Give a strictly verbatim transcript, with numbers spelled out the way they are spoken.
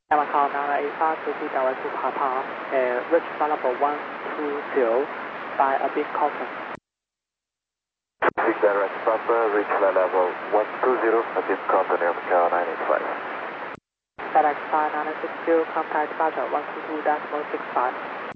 Yamaha nine eight five to be direct to Papa, uh, reach flight level one two zero by a big caution. Big direct Papa, reach flight level one two zero, a big caution, Yamaha nine eight five. FedEx five nine six zero, contact departure one two two decimal six five.